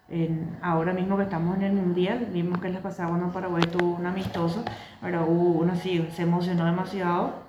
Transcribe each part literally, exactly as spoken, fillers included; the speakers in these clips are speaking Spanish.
En, ahora mismo que estamos en el Mundial, vimos que la pasada cuando Paraguay tuvo un amistoso, pero hubo uno sí, se emocionó demasiado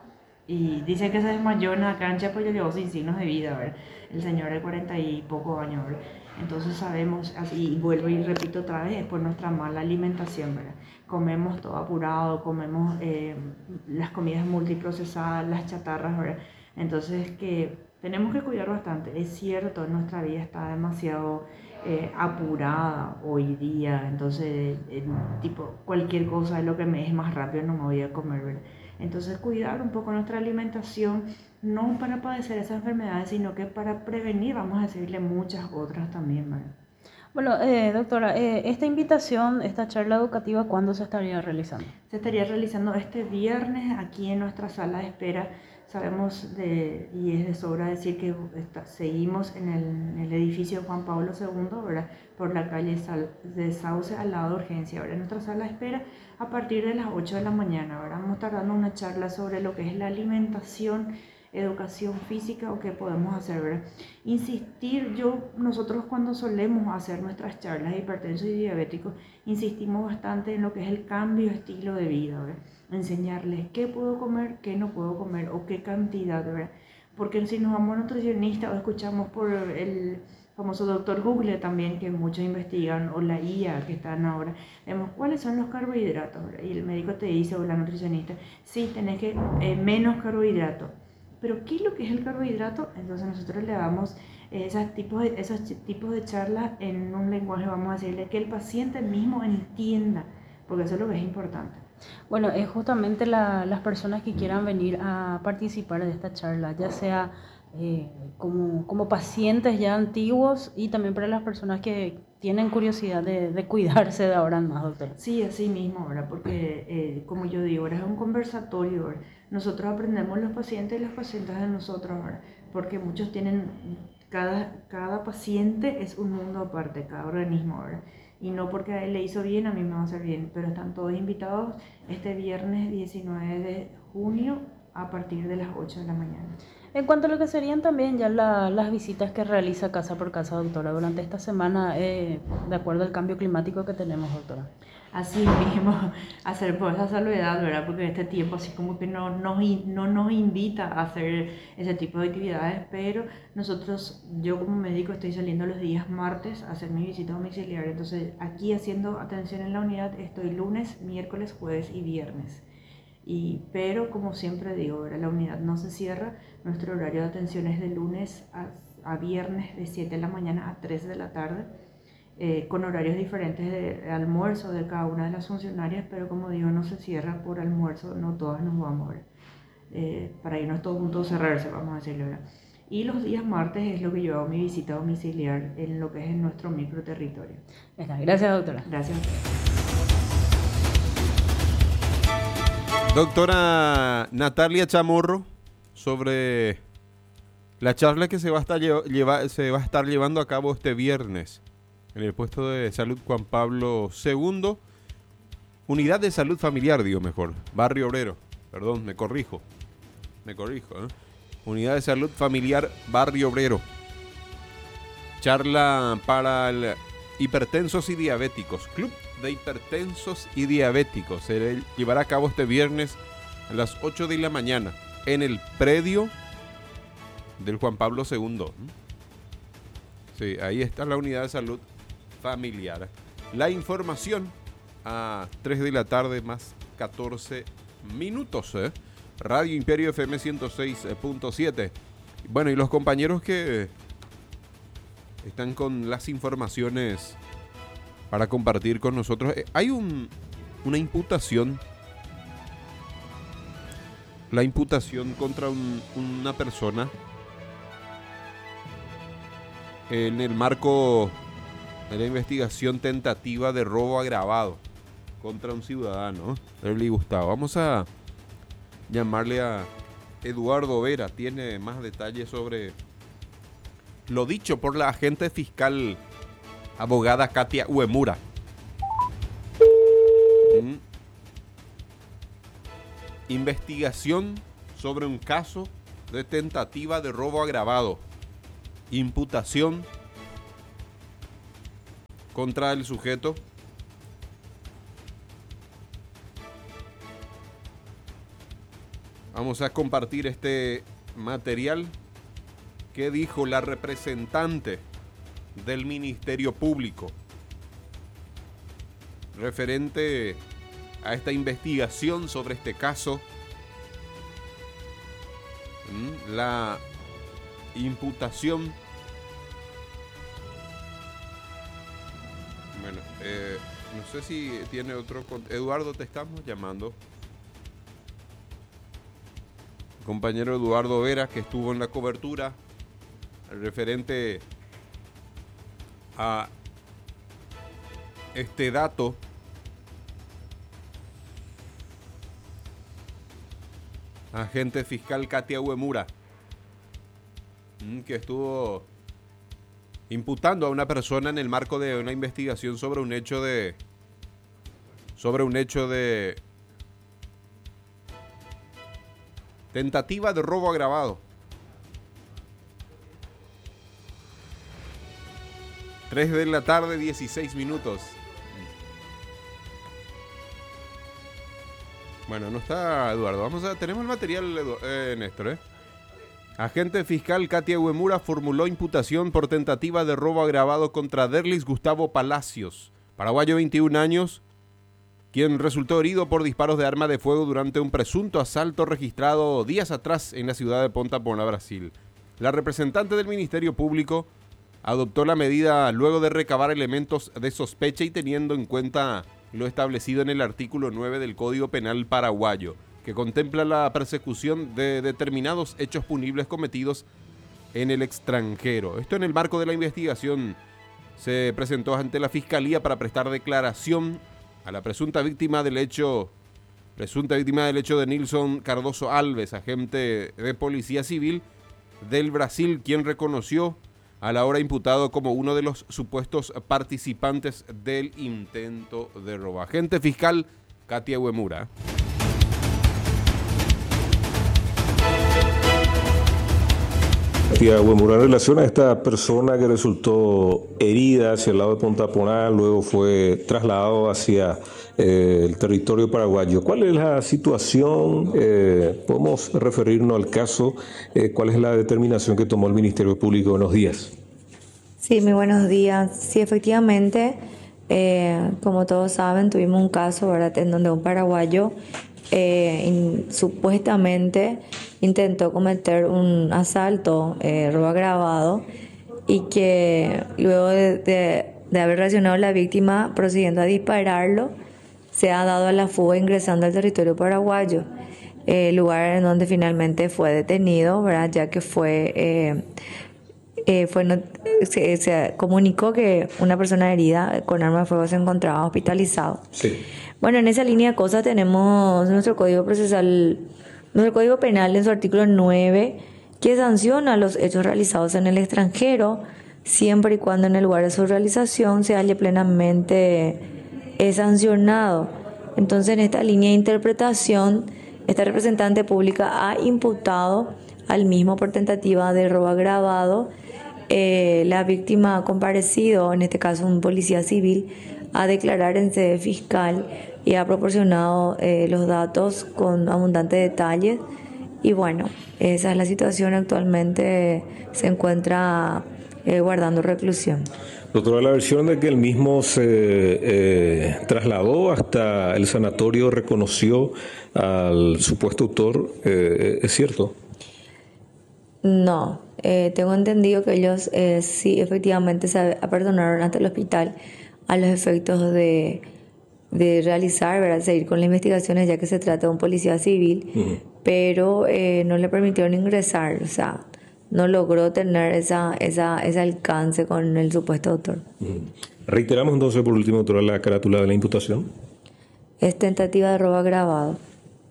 y dice que se desmayó en la cancha pues llegó sin signos de vida, ¿verdad? El señor de cuarenta y pocos años, ¿verdad? Entonces sabemos, así, y vuelvo y repito otra vez, es por nuestra mala alimentación, ¿verdad? Comemos todo apurado, comemos eh, las comidas multiprocesadas, las chatarras, ¿verdad? Entonces que tenemos que cuidar bastante. Es cierto, nuestra vida está demasiado eh, apurada hoy día, entonces eh, tipo cualquier cosa es lo que me es más rápido no me voy a comer, ¿verdad? Entonces cuidar un poco nuestra alimentación, no para padecer esas enfermedades, sino que para prevenir, vamos a decirle muchas otras también, ¿verdad? Bueno, eh, doctora, eh, esta invitación, esta charla educativa, ¿cuándo se estaría realizando? Se estaría realizando este viernes aquí en nuestra sala de espera. Sabemos de, y es de sobra decir que está, seguimos en el, en el edificio Juan Pablo segundo, ¿verdad? Por la calle Sal, de Sauce al lado de urgencia, ¿verdad? En nuestra sala de espera a partir de las ocho de la mañana, ¿verdad? Vamos a estar dando una charla sobre lo que es la alimentación, educación física o qué podemos hacer, ¿verdad? Insistir, yo, nosotros cuando solemos hacer nuestras charlas de hipertensos y diabéticos, insistimos bastante en lo que es el cambio de estilo de vida, ¿verdad? Enseñarles qué puedo comer, qué no puedo comer o qué cantidad, ¿verdad? Porque si nos vamos a nutricionista o escuchamos por el famoso doctor Google también, que muchos investigan, o la I A que están ahora, vemos cuáles son los carbohidratos, ¿verdad? Y el médico te dice, o la nutricionista, sí, tenés que eh, menos carbohidratos. Pero ¿qué es lo que es el carbohidrato? Entonces nosotros le damos esos tipos de, esos tipos de charlas en un lenguaje, vamos a decirle, que el paciente mismo entienda, porque eso es lo que es importante. Bueno, es justamente la- las personas que quieran venir a participar de esta charla, ya sea eh, como, como pacientes ya antiguos y también para las personas que tienen curiosidad de, de cuidarse de ahora en más, doctora. Sí, así mismo, ¿verdad? Porque, eh, como yo digo, ¿verdad? Es un conversatorio, ¿verdad? Nosotros aprendemos los pacientes y los pacientes de nosotros, ¿verdad? Porque muchos tienen, cada, cada paciente es un mundo aparte, cada organismo, ¿verdad? Y no porque a él le hizo bien, a mí me va a hacer bien, pero están todos invitados este viernes diecinueve de junio a partir de las ocho de la mañana. En cuanto a lo que serían también ya la- las visitas que realiza casa por casa, doctora, durante esta semana, eh, de acuerdo al cambio climático que tenemos, doctora. Así mismo, hacer por esa salvedad, ¿verdad? Porque este tiempo así como que no nos, no nos invita a hacer ese tipo de actividades, pero nosotros, yo como médico estoy saliendo los días martes a hacer mi visita domiciliaria, entonces aquí haciendo atención en la unidad estoy lunes, miércoles, jueves y viernes. Y, pero como siempre digo, ¿verdad? La unidad no se cierra, nuestro horario de atención es de lunes a, a viernes de siete de la mañana a tres de la tarde, eh, con horarios diferentes de almuerzo de cada una de las funcionarias, pero como digo, no se cierra por almuerzo, no todas nos vamos a ver, eh, para irnos todos juntos a cerrarse, vamos a decirlo, ¿verdad? Y los días martes es lo que yo hago mi visita domiciliar en lo que es en nuestro microterritorio. Está, gracias, doctora. Gracias a ustedes. Doctora Natalia Chamorro, sobre la charla que se va, a estar lleva, lleva, se va a estar llevando a cabo este viernes en el puesto de salud Juan Pablo segundo, unidad de salud familiar, digo mejor, barrio obrero, perdón, me corrijo, me corrijo, ¿eh? Unidad de salud familiar barrio obrero. Charla para el hipertensos y diabéticos, Club de Hipertensos y Diabéticos. Se llevará a cabo este viernes a las ocho de la mañana en el predio del Juan Pablo segundo. Sí, ahí está la unidad de salud familiar. La información a tres de la tarde más catorce minutos. ¿eh? Radio Imperio F M ciento seis punto siete. Bueno, y los compañeros que están con las informaciones para compartir con nosotros. Eh, hay un, una imputación, la imputación contra un, una persona en el marco de la investigación tentativa de robo agravado contra un ciudadano, Erly Gustavo. Vamos a llamarle a Eduardo Vera, tiene más detalles sobre lo dicho por la agente fiscal abogada Katia Uemura. Mm. Investigación sobre un caso de tentativa de robo agravado. Imputación contra el sujeto. Vamos a compartir este material que dijo la representante del Ministerio Público referente a esta investigación sobre este caso, la imputación. Bueno, eh, no sé si tiene otro. Eduardo, te estamos llamando. Compañero Eduardo Vera, que estuvo en la cobertura referente a este dato. Agente fiscal Katia Uemura, que estuvo imputando a una persona en el marco de una investigación sobre un hecho de sobre un hecho de tentativa de robo agravado. tres de la tarde, dieciséis minutos. Bueno, no está Eduardo. Vamos a, tenemos el material, eh, Néstor, ¿eh? Agente fiscal Katia Uemura formuló imputación por tentativa de robo agravado contra Derlis Gustavo Palacios, paraguayo, veintiún años, quien resultó herido por disparos de arma de fuego durante un presunto asalto registrado días atrás en la ciudad de Ponta Porã, Brasil. La representante del Ministerio Público adoptó la medida luego de recabar elementos de sospecha y teniendo en cuenta lo establecido en el artículo nueve del Código Penal paraguayo, que contempla la persecución de determinados hechos punibles cometidos en el extranjero. Esto en el marco de la investigación se presentó ante la Fiscalía para prestar declaración a la presunta víctima del hecho, presunta víctima del hecho de Nilson Cardoso Alves, agente de Policía Civil del Brasil, quien reconoció a la hora imputado como uno de los supuestos participantes del intento de robo. Agente fiscal Katia Uemura. Katia Uemura, en relación a esta persona que resultó herida hacia el lado de Ponta Porã, luego fue trasladado hacia eh, el territorio paraguayo. ¿Cuál es la situación? Eh, ¿Podemos referirnos al caso? Eh, ¿Cuál es la determinación que tomó el Ministerio Público en los días? Sí, muy buenos días. Sí, efectivamente, eh, como todos saben, tuvimos un caso, ¿verdad?, en donde un paraguayo eh, in, supuestamente intentó cometer un asalto, eh, robo agravado, y que luego de, de, de haber reaccionado la víctima procediendo a dispararlo, se ha dado a la fuga ingresando al territorio paraguayo, eh, lugar en donde finalmente fue detenido, ¿verdad?, ya que fue, eh, eh, fue no, se, se comunicó que una persona herida con arma de fuego se encontraba hospitalizado. Sí. Bueno, en esa línea de cosas tenemos nuestro Código Procesal, nuestro Código Penal en su artículo nueve, que sanciona los hechos realizados en el extranjero, siempre y cuando en el lugar de su realización se halle plenamente eh, sancionado. Entonces, en esta línea de interpretación, esta representante pública ha imputado al mismo por tentativa de robo agravado. Eh, la víctima ha comparecido, en este caso un policía civil, a declarar en sede fiscal y ha proporcionado eh, los datos con abundantes detalles. Y bueno, esa es la situación. Actualmente se encuentra eh, guardando reclusión. Doctora, la versión de que el mismo se eh, trasladó hasta el sanatorio, reconoció al supuesto autor, eh, ¿es cierto? No, eh, tengo entendido que ellos eh, sí efectivamente se apersonaron ante el hospital a los efectos de, de realizar, ¿verdad?, seguir con las investigaciones, ya que se trata de un policía civil, uh-huh. pero eh, no le permitieron ingresar, o sea, no logró tener esa, esa, ese alcance con el supuesto autor. Uh-huh. Reiteramos entonces, por último, doctora, la carátula de la imputación. Es tentativa de robo agravado.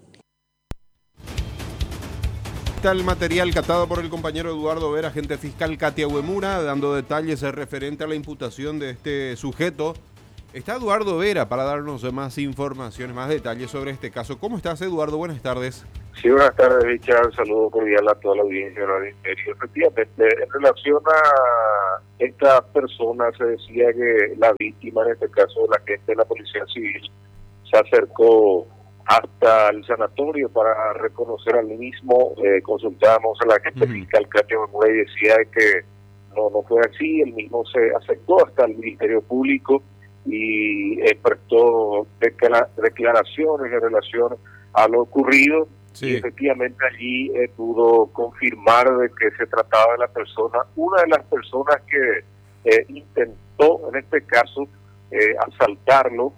Está el material catado por el compañero Eduardo Vera, agente fiscal Katia Uemura, dando detalles referente a la imputación de este sujeto. Está Eduardo Vera para darnos más informaciones, más detalles sobre este caso. ¿Cómo estás, Eduardo? Buenas tardes. Sí, buenas tardes, Richard. Saludo cordial a toda la audiencia de Radio Imperio. Efectivamente, en relación a esta persona se decía que la víctima, en este caso la gente de la Policía Civil, se acercó hasta el sanatorio para reconocer al mismo. Eh, consultamos a la gente uh-huh. fiscal Katia Wemura y decía que no, no fue así. El mismo se acercó hasta el Ministerio Público y eh, prestó declara- declaraciones en relación a lo ocurrido. Sí. Y efectivamente allí eh, pudo confirmar de que se trataba de la persona, una de las personas que eh, intentó en este caso eh, asaltarlo,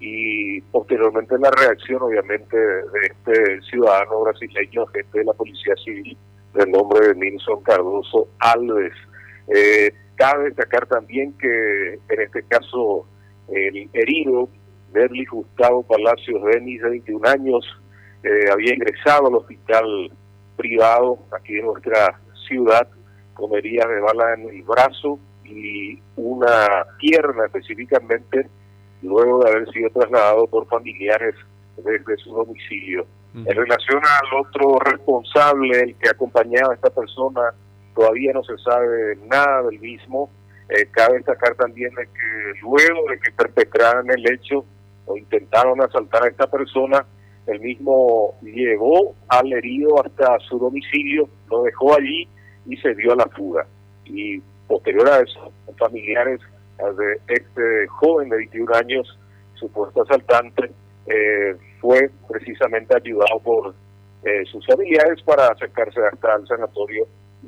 y posteriormente la reacción obviamente de este ciudadano brasileño, agente de la Policía Civil de nombre de Nilson Cardoso Alves. Eh, cabe destacar también que en este caso el herido, Derlis Gustavo Palacios Denis, de veintiún años, eh, había ingresado al hospital privado aquí en nuestra ciudad con heridas de bala en el brazo y una pierna específicamente, luego de haber sido trasladado por familiares desde su domicilio. Uh-huh. En relación al otro responsable, el que acompañaba a esta persona, todavía no se sabe nada del mismo. Eh, cabe destacar también de que luego de que perpetraran el hecho o intentaron asaltar a esta persona, el mismo llevó al herido hasta su domicilio, lo dejó allí y se dio a la fuga. Y posterior a eso, familiares de este joven de veintiún años, supuesto asaltante, eh, fue precisamente ayudado por eh, sus familiares para acercarse hasta el sanatorio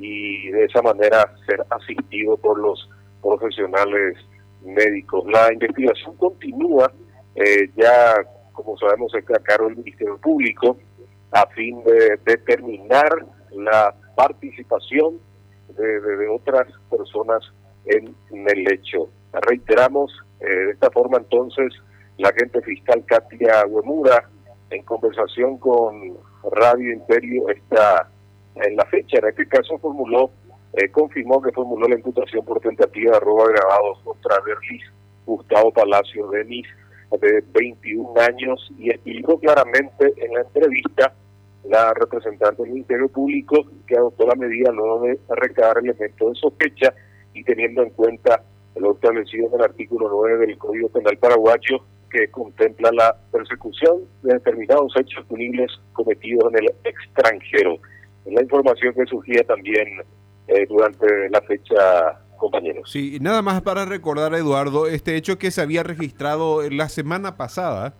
y de esa manera ser asistido por los profesionales médicos. La investigación continúa, eh, ya como sabemos está a cargo del Ministerio Público, a fin de determinar la participación de, de, de otras personas en, en el hecho. Reiteramos, eh, de esta forma entonces, la agente fiscal Katia Wemura, en conversación con Radio Imperio, está en la fecha, en este caso formuló, eh, confirmó que formuló la imputación por tentativa de robo agravado contra Derlis Gustavo Palacios Denis, de veintiún años, y explicó claramente en la entrevista la representante del Ministerio Público que adoptó la medida luego de recabar elementos de sospecha y teniendo en cuenta lo establecido en el artículo nueve del Código Penal paraguayo, que contempla la persecución de determinados hechos punibles cometidos en el extranjero. Es la información que surgía también eh, durante la fecha, compañeros. Sí, nada más para recordar, Eduardo, este hecho que se había registrado la semana pasada.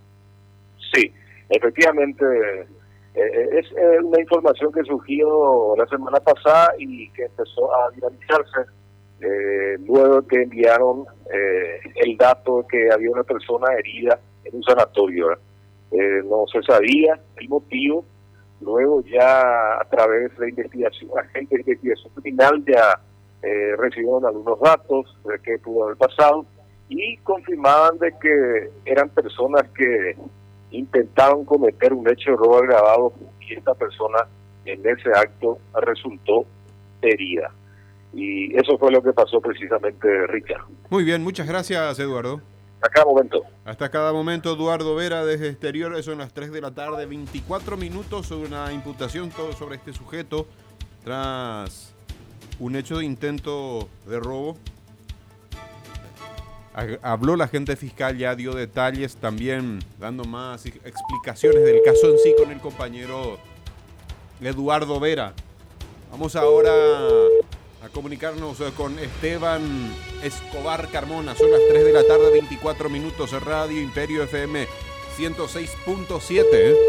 Sí, efectivamente, eh, es eh, una información que surgió la semana pasada y que empezó a viralizarse eh, luego que enviaron eh, el dato de que había una persona herida en un sanatorio. Eh, no se sabía el motivo, luego ya a través de investigación, agentes de investigación criminal ya Eh, recibieron algunos datos de qué pudo haber pasado y confirmaban de que eran personas que intentaron cometer un hecho de robo agravado y esta persona en ese acto resultó herida. Y eso fue lo que pasó precisamente, Richard. Muy bien, muchas gracias, Eduardo. Hasta cada momento. Hasta cada momento, Eduardo Vera, desde Exteriores, son las tres de la tarde, veinticuatro minutos, sobre una imputación todo sobre este sujeto tras un hecho de intento de robo. Habló la agente fiscal, ya dio detalles, también dando más explicaciones del caso en sí con el compañero Eduardo Vera. Vamos ahora a comunicarnos con Esteban Escobar Carmona. Son las tres de la tarde, veinticuatro minutos, Radio Imperio F M ciento seis punto siete. ¿eh?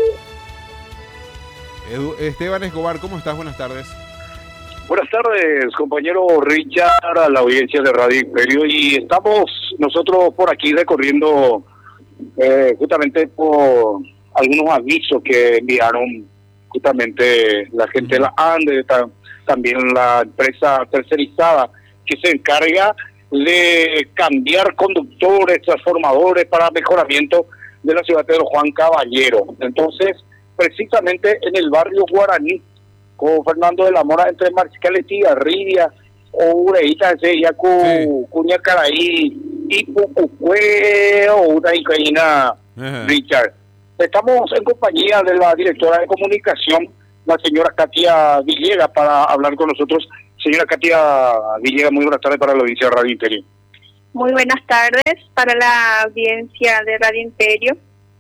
Edu, Esteban Escobar, ¿cómo estás? Buenas tardes. Buenas tardes, compañero Richard, a la audiencia de Radio Imperio, y estamos nosotros por aquí recorriendo eh, justamente por algunos avisos que enviaron justamente la gente de la ANDE, ta, también la empresa tercerizada que se encarga de cambiar conductores, transformadores para mejoramiento de la ciudad de Pedro Juan Caballero. Entonces, precisamente en el barrio Guaraní, con Fernando de la Mora, entre Mariscal Estigarribia, o Ureita, ya con Cuña Caraí, y Pucucue, o una Icaína, Richard. Estamos en compañía de la directora de comunicación, la señora Katia Villegas, para hablar con nosotros Señora Katia Villegas, muy buenas tardes para la audiencia de Radio Imperio. Muy buenas tardes para la audiencia de Radio Imperio.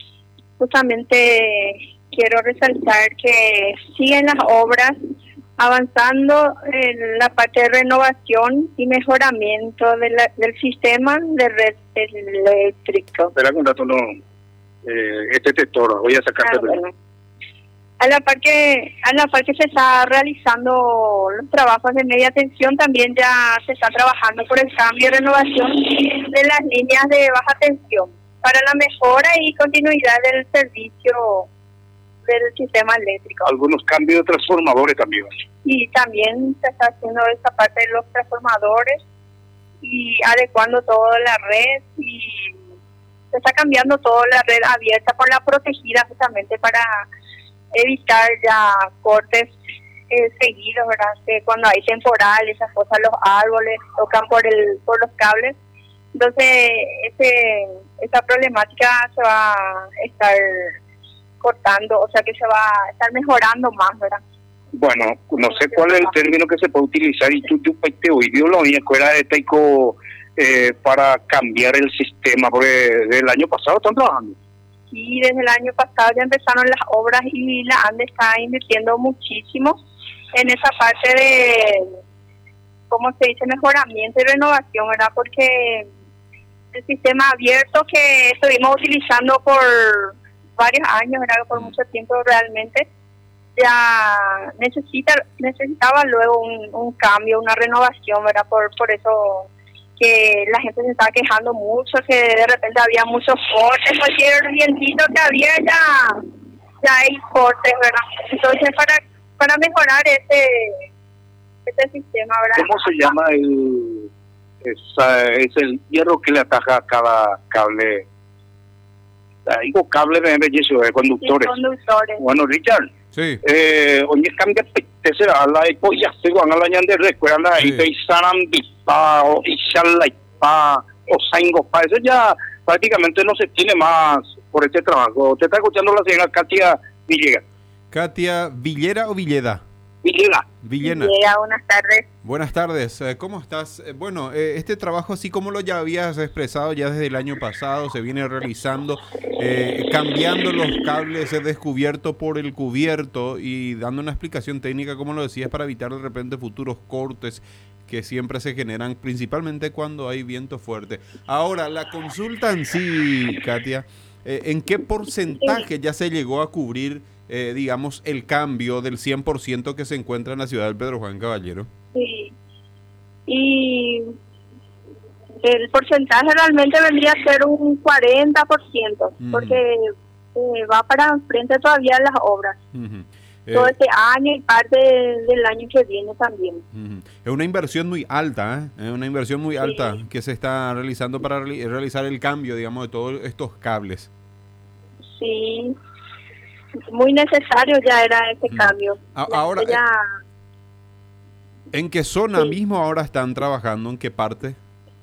Justamente quiero resaltar que siguen las obras avanzando en la parte de renovación y mejoramiento de la, del sistema de red eléctrico. Espera un rato, no, eh, este detector, voy a sacarte. Ah, bueno. A la par que a la par que se está realizando los trabajos de media tensión, también ya se está trabajando por el cambio y renovación de las líneas de baja tensión para la mejora y continuidad del servicio del sistema eléctrico. Algunos cambios de transformadores también. Y también se está haciendo esta parte de los transformadores y adecuando toda la red, y se está cambiando toda la red abierta por la protegida, justamente para evitar ya cortes eh, seguidos, ¿verdad? Que cuando hay temporal, esas cosas, los árboles tocan por el por los cables. Entonces, ese, esa problemática se va a estar cortando, o sea que se va a estar mejorando más, ¿verdad? Bueno, no sé cuál es el término que se puede utilizar, y tú, tú, te oído la escuela de Taico eh, para cambiar el sistema, porque desde el año pasado están trabajando. Sí, desde el año pasado ya empezaron las obras y la ANDE está invirtiendo muchísimo en esa parte de, ¿cómo se dice?, mejoramiento y renovación, ¿verdad? Porque el sistema abierto que estuvimos utilizando por varios años, ¿verdad?, por mucho tiempo realmente, ya necesita necesitaba luego un, un cambio, una renovación, ¿verdad? Por, por eso que la gente se estaba quejando mucho, que de repente había muchos cortes, cualquier vientito que había ya, ya hay cortes, ¿verdad? Entonces, para para mejorar este, este sistema, ¿verdad? ¿Cómo se llama el esa, es el hierro que le ataja a cada cable? Digo cable de de conductores. Sí, conductores. Bueno, Richard. Sí. Eh, oye, cambia pete a la eco ya se van a la ñande recuerda y te sanan bipa o ishala pa o saingo pa, eso ya prácticamente no se tiene más por este trabajo. Te está escuchando la señora Katia Villegas. Katia Villera o Villeda. Villena. Villena. Villena, buenas tardes. Buenas tardes, ¿cómo estás? Bueno, este trabajo, así como lo ya habías expresado ya desde el año pasado, se viene realizando, eh, cambiando los cables descubierto por el cubierto y dando una explicación técnica, como lo decías, para evitar de repente futuros cortes que siempre se generan, principalmente cuando hay viento fuerte. Ahora, la consulta en sí, Katia, eh, ¿en qué porcentaje ya se llegó a cubrir Eh, digamos, el cambio del cien por ciento que se encuentra en la ciudad del Pedro Juan Caballero? Sí, y el porcentaje realmente vendría a ser un cuarenta por ciento, uh-huh. porque eh, va para frente todavía las obras, uh-huh. eh, todo este año y parte del año que viene también. Uh-huh. Es una inversión muy alta, ¿eh? Es una inversión muy sí. alta que se está realizando para re- realizar el cambio, digamos, de todos estos cables. Sí, muy necesario ya era ese mm. cambio. A- ahora, ya... ¿en qué zona sí. mismo ahora están trabajando? ¿En qué parte?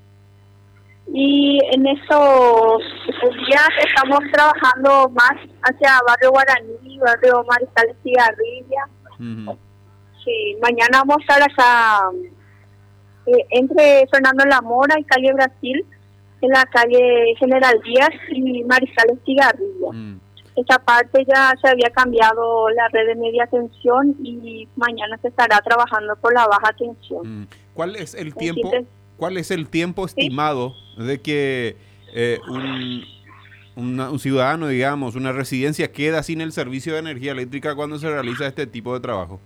Y en esos días estamos trabajando más hacia Barrio Guaraní, Barrio Mariscal Cigarrilla. Uh-huh. Sí, mañana vamos a estar acá eh, entre Fernando Lamora y Calle Brasil, en la calle General Díaz y Mariscal Cigarrilla. Uh-huh. Esa parte ya se había cambiado la red de media tensión y mañana se estará trabajando por la baja tensión. ¿Cuál es el tiempo, cuál es el tiempo estimado ¿sí? de que eh, un, una, un ciudadano, digamos, una residencia queda sin el servicio de energía eléctrica cuando se realiza este tipo de trabajo?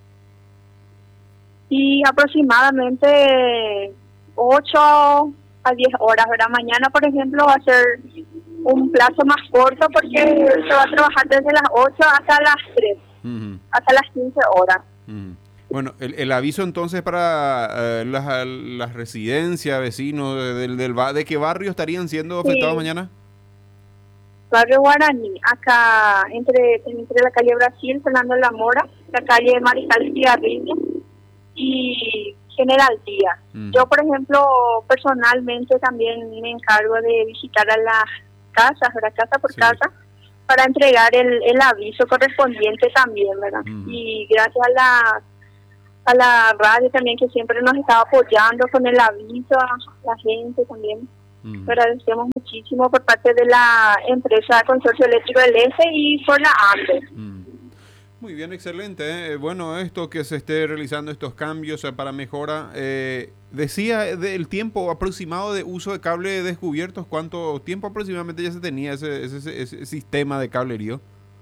Y aproximadamente ocho a diez horas, ¿verdad? Mañana, por ejemplo, va a ser un plazo más corto porque se va a trabajar desde las ocho hasta las tres, uh-huh. hasta las quince horas. Uh-huh. Bueno, el, el aviso entonces para uh, las, las residencias, vecinos, del, del ¿de qué barrio estarían siendo afectados sí. mañana? Barrio Guaraní, acá entre, entre la calle Brasil, Fernando Lamora, la calle Mariscal Cigarrilla y General Díaz. Uh-huh. Yo, por ejemplo, personalmente también me encargo de visitar a las casas, ¿verdad? Casa por sí. casa, para entregar el, el aviso correspondiente también, ¿verdad? Uh-huh. Y gracias a las a la radio también, que siempre nos estaba apoyando con el aviso a la gente también. Mm. Agradecemos muchísimo por parte de la empresa Consorcio Eléctrico del Este y por la ANDE. Mm. Muy bien, excelente. ¿eh? Bueno, esto que se esté realizando estos cambios eh, para mejora, eh, decía del tiempo aproximado de uso de cable descubiertos, ¿cuánto tiempo aproximadamente ya se tenía ese, ese, ese sistema de cablerío?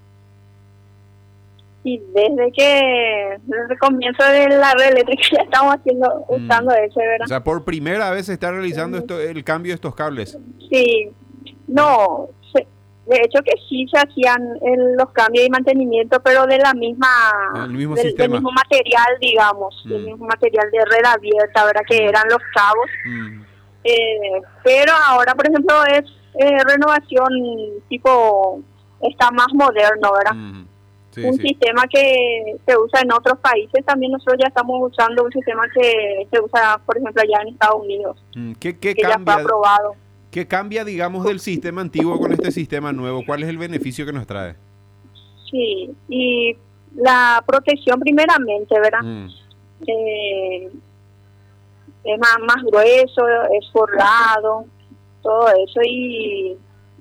Y desde que, desde el comienzo de la red eléctrica ya estamos haciendo, mm. usando ese, ¿verdad? O sea, por primera vez se está realizando esto, el cambio de estos cables. Sí, no, se, de hecho que sí se hacían el, los cambios y mantenimiento, pero de la misma, el mismo del, sistema. del mismo material, digamos, mm. del mismo material de red abierta, ¿verdad? Que mm. eran los cabos. Mm. Eh, pero ahora, por ejemplo, es eh, renovación tipo, está más moderno, ¿verdad? Mm. Sí, un sí. sistema que se usa en otros países, también nosotros ya estamos usando un sistema que se usa, por ejemplo, allá en Estados Unidos, ¿Qué, qué que cambia, ya fue aprobado. ¿Qué cambia, digamos, del sistema antiguo con este sistema nuevo? ¿Cuál es el beneficio que nos trae? Sí, y la protección primeramente, ¿verdad? Mm. Eh, es más, más grueso, es forrado, todo eso, y...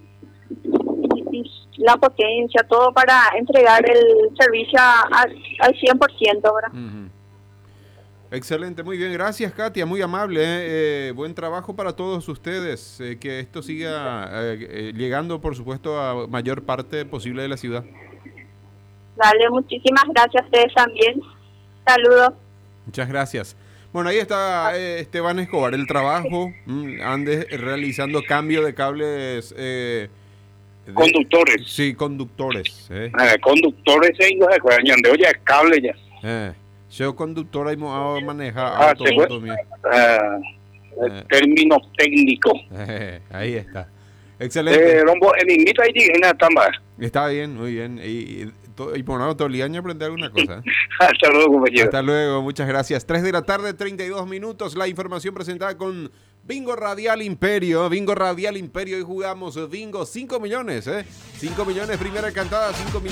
y la potencia, todo para entregar el servicio al, al cien por ciento, ¿verdad? Uh-huh. Excelente, muy bien, gracias Katia, muy amable, eh, eh, buen trabajo para todos ustedes, eh, que esto siga eh, eh, llegando, por supuesto, a mayor parte posible de la ciudad. Dale, muchísimas gracias a ustedes también, saludos. Muchas gracias. Bueno, ahí está eh, Esteban Escobar, el trabajo, mm, ande realizando cambio de cables... Eh, De, conductores. Sí, conductores. Eh. Eh, conductores e hijos de cuañan de oye, cable ya. Eh, yo conductora y maneja ah, auto, sí, auto, uh, eh. Término técnico. Eh, ahí está. Excelente. Eh, rombo, en invita ahí en la tamba. Está bien, muy bien. Y, y, to, y por nada, todo el año aprender alguna cosa. Hasta luego, compañero. Hasta luego, muchas gracias. tres de la tarde, treinta y dos minutos. La información presentada con Bingo Radial Imperio, Bingo Radial Imperio, y jugamos Bingo cinco millones, ¿eh? cinco millones, primera cantada, cinco millones.